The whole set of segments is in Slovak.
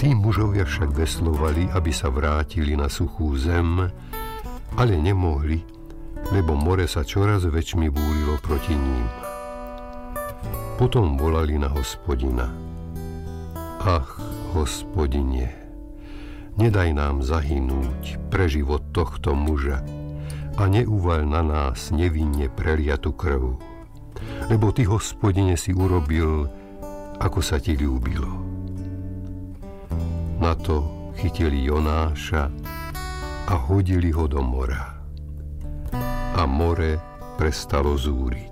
Tí mužovia však veslovali, aby sa vrátili na suchú zem, ale nemohli, lebo more sa čoraz väčšmi búrilo proti ním. Potom volali na Hospodina. Ach, Hospodine, nedaj nám zahynúť pre život tohto muža a neuvaľ na nás nevinne preliatu krv, lebo Ty, Hospodine, si urobil, ako sa Ti ľúbilo. Na to chytili Jonáša a hodili ho do mora. A more prestalo zúriť.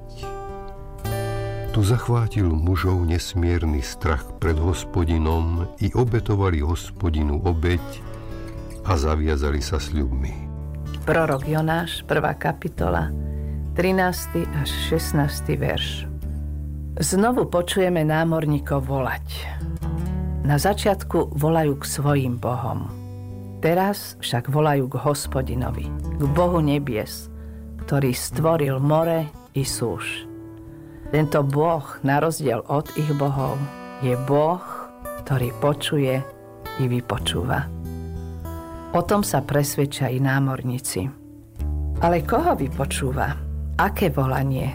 Tu zachvátil mužov nesmierny strach pred Hospodinom i obetovali Hospodinu obeť a zaviazali sa sľubmi. Prorok Jonáš, 1. kapitola, 13. až 16. verš. Znovu počujeme námorníkov volať. Na začiatku volajú k svojim bohom. Teraz však volajú k Hospodinovi, k Bohu nebies, ktorý stvoril more i súš. Tento Boh, na rozdiel od ich bohov, je Boh, ktorý počuje i vypočúva. O tom sa presvedčia i námorníci. Ale koho vypočúva? Aké volanie?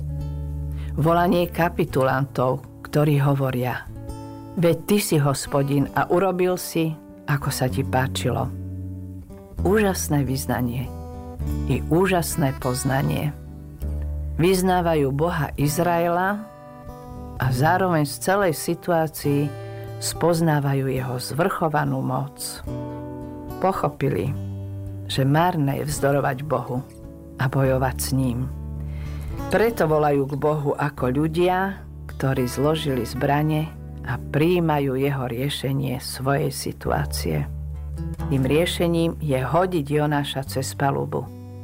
Volanie kapitulantov, ktorí hovoria: Veď Ty si Hospodin a urobil si, ako sa Ti páčilo. Úžasné vyznanie i úžasné poznanie. Vyznávajú Boha Izraela a zároveň z celej situácii spoznávajú jeho zvrchovanú moc. Pochopili, že márne je vzdorovať Bohu a bojovať s ním. Preto volajú k Bohu ako ľudia, ktorí zložili zbrane a prijímajú jeho riešenie svojej situácie. Tým riešením je hodiť Jonáša cez palubu.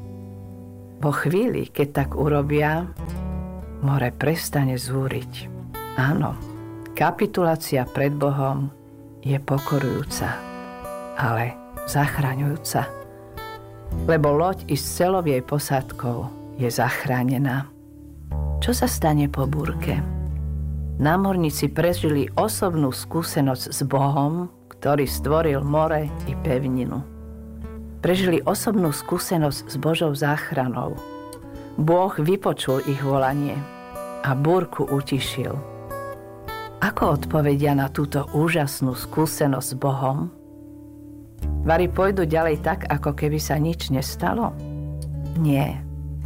Vo chvíli, keď tak urobia, more prestane zúriť. Áno, kapitulácia pred Bohom je pokorujúca, ale zachraňujúca. Lebo loď i s celou jej posádkou je zachránená. Čo sa stane po búrke? Námorníci prežili osobnú skúsenosť s Bohom, ktorý stvoril more i pevninu. Prežili osobnú skúsenosť s Božou záchranou. Boh vypočul ich volanie a búrku utišil. Ako odpovedia na túto úžasnú skúsenosť s Bohom? Vari pôjdu ďalej tak, ako keby sa nič nestalo? Nie.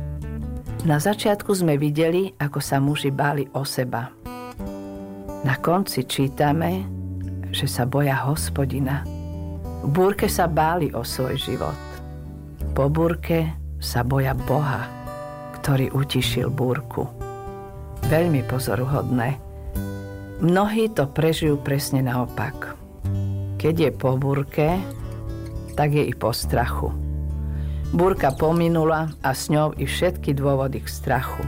Na začiatku sme videli, ako sa muži báli o seba. Na konci čítame, že sa boja Hospodina. V búrke sa báli o svoj život. Po búrke sa boja Boha, ktorý utišil búrku. Veľmi pozoruhodné. Mnohí to prežijú presne naopak. Keď je po búrke, tak je i po strachu. Búrka pominula a s ňou i všetky dôvody k strachu.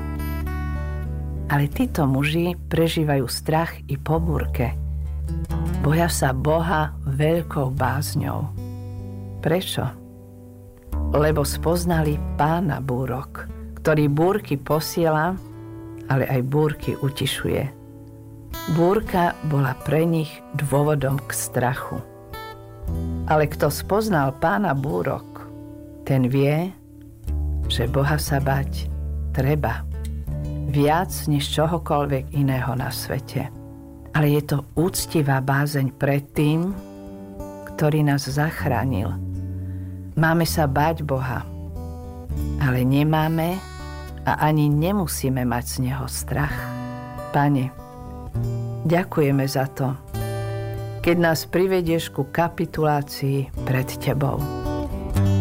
Ale títo muži prežívajú strach i po búrke. Boja sa Boha veľkou bázňou. Prečo? Lebo spoznali Pána búrok, ktorý búrky posiela, ale aj búrky utišuje. Búrka bola pre nich dôvodom k strachu. Ale kto spoznal Pána búrok, ten vie, že Boha sa bať treba. Viac než čohokoľvek iného na svete. Ale je to úctivá bázeň pred tým, ktorý nás zachránil. Máme sa báť Boha, ale nemáme a ani nemusíme mať z Neho strach. Pane, ďakujeme za to, keď nás privedieš ku kapitulácii pred Tebou.